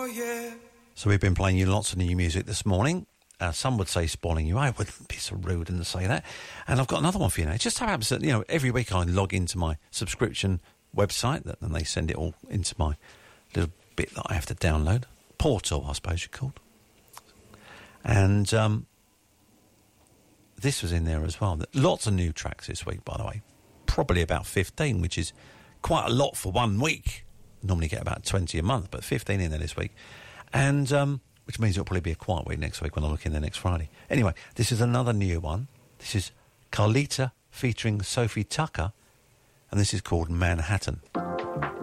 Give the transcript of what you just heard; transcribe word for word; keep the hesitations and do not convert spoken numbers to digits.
yeah. So we've been playing you lots of new music this morning. Uh, some would say spoiling you. I wouldn't be so rude and say that. And I've got another one for you now. It just so happens that, you know, every week I log into my subscription website that, and they send it all into my little bit that I have to download. Portal, I suppose you're called. And um, this was in there as well. Lots of new tracks this week, by the way. Probably about fifteen, which is quite a lot for one week. Normally get about twenty a month, but fifteen in there this week. And um, which means it'll probably be a quiet week next week when I look in there next Friday. Anyway, this is another new one. This is Carlita featuring Sophie Tucker, and this is called Manhattan.